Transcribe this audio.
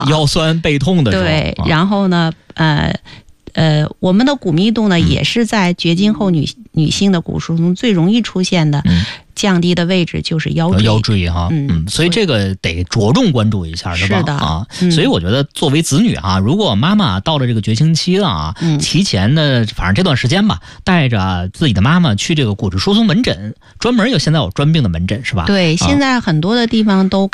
腰酸背痛的时候。 对，然后呢，我们的骨密度呢，也是在绝经后女性的骨疏松最容易出现的降低的位置就是腰椎哈。所以这个得着重关注一下，是吧？ 是的啊，所以我觉得作为子女啊，如果妈妈到了这个绝经期了啊，提前的反正这段时间吧，带着自己的妈妈去这个骨质疏松门诊，专门现在有专病的门诊，是吧？ 对，现在很多的地方都